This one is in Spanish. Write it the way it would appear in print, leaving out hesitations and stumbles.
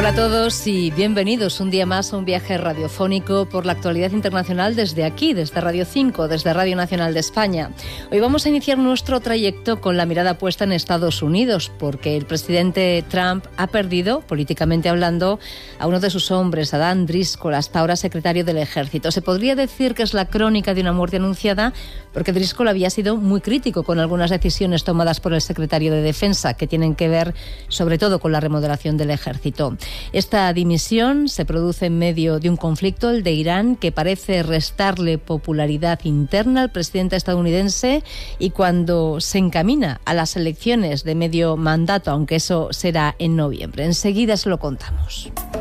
Hola a todos y bienvenidos un día más a un viaje radiofónico por la actualidad internacional desde aquí, desde Radio 5, desde Radio Nacional de España. Hoy vamos a iniciar nuestro trayecto con la mirada puesta en Estados Unidos, porque el presidente Trump ha perdido, políticamente hablando, a uno de sus hombres, a Dan Driscoll, hasta ahora secretario del Ejército. Se podría decir que es la crónica de una muerte anunciada, porque Driscoll había sido muy crítico con algunas decisiones tomadas por el secretario de Defensa, que tienen que ver sobre todo con la remodelación del Ejército. Esta dimisión se produce en medio de un conflicto, el de Irán, que parece restarle popularidad interna al presidente estadounidense, y cuando se encamina a las elecciones de medio mandato, aunque eso será en noviembre. Enseguida se lo contamos.